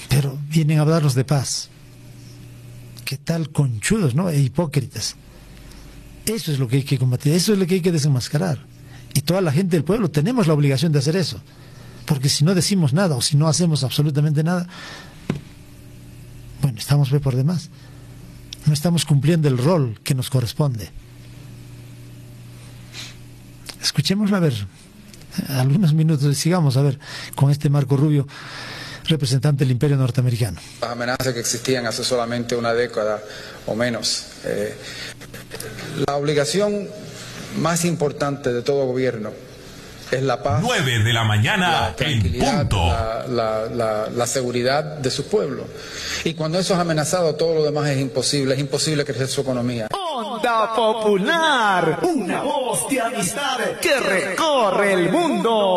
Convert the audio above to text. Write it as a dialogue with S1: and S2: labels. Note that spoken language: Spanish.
S1: pero vienen a hablarnos de paz. ¿Qué tal conchudos, no? E hipócritas. Eso es lo que hay que combatir, eso es lo que hay que desenmascarar. Y toda la gente del pueblo tenemos la obligación de hacer eso. Porque si no decimos nada o si no hacemos absolutamente nada, bueno, estamos por demás. No estamos cumpliendo el rol que nos corresponde. Escuchémoslo a ver, algunos minutos, sigamos a ver con este Marco Rubio, representante del Imperio Norteamericano.
S2: Las amenazas que existían hace solamente una década o menos. La obligación más importante de todo gobierno es la paz.
S3: 9 de la mañana,
S2: la tranquilidad,
S3: en punto.
S2: la seguridad de su pueblo. Y cuando eso es amenazado, todo lo demás es imposible crecer su economía.
S4: Onda Popular, una voz de amistad que recorre el mundo.